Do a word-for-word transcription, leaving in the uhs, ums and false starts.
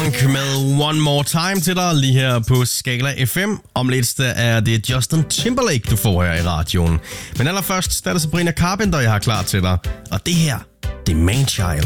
Funk med One More Time til dig lige her på Skala F M. Om lidt er det Justin Timberlake, du får her i radioen. Men allerførst der er det Sabrina Carpenter, jeg har klar til dig. Og det her, det er Manchild.